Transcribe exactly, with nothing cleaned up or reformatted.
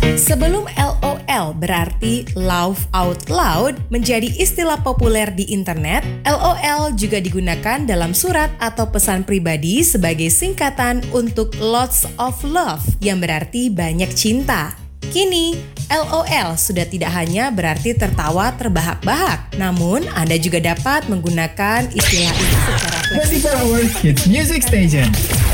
Sebelum LOL berarti laugh out loud menjadi istilah populer di internet, LOL juga digunakan dalam surat atau pesan pribadi sebagai singkatan untuk lots of love yang berarti banyak cinta. Kini, LOL sudah tidak hanya berarti tertawa terbahak-bahak, namun Anda juga dapat menggunakan istilah ini secara fleksibel. twenty-four hour Hits Music Station.